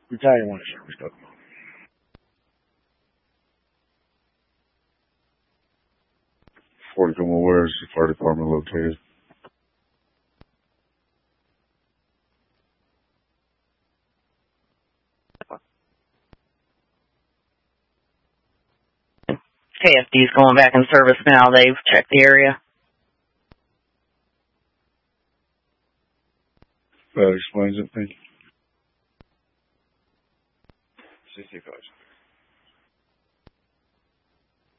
Battalion 1 service, go. Tacoma, where is the fire department located? KFD's going back in service now. They've checked the area. That explains it. Thank you. 65.